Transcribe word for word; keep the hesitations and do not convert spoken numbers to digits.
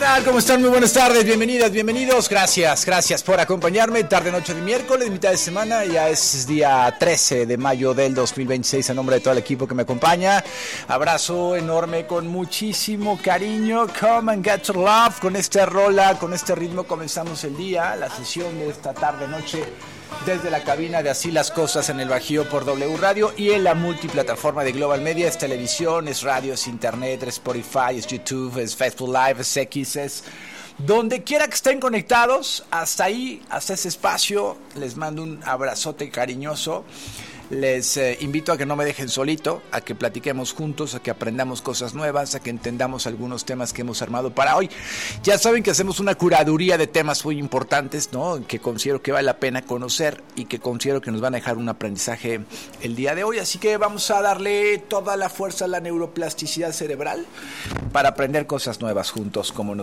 tal? ¿Cómo están? Muy buenas tardes, bienvenidas, bienvenidos. Gracias, gracias por acompañarme. Tarde, noche de miércoles, mitad de semana. Ya es día trece de mayo del dos mil veintiséis. A nombre de todo el equipo que me acompaña, abrazo enorme con muchísimo cariño. Come and get your love. Con esta rola, con este ritmo comenzamos el día, la sesión de esta tarde, noche, desde la cabina de Así las Cosas en el Bajío por W Radio y en la multiplataforma de Global Media. Es televisión, es radio, es internet, es Spotify, es YouTube, es Facebook Live, es X, es donde quiera que estén conectados. Hasta ahí, hasta ese espacio, les mando un abrazote cariñoso. Les eh, invito a que no me dejen solito, a que platiquemos juntos, a que aprendamos cosas nuevas, a que entendamos algunos temas que hemos armado para hoy. Ya saben que hacemos una curaduría de temas muy importantes, ¿no? Que considero que vale la pena conocer y que considero que nos van a dejar un aprendizaje el día de hoy. Así que vamos a darle toda la fuerza a la neuroplasticidad cerebral para aprender cosas nuevas juntos, como nos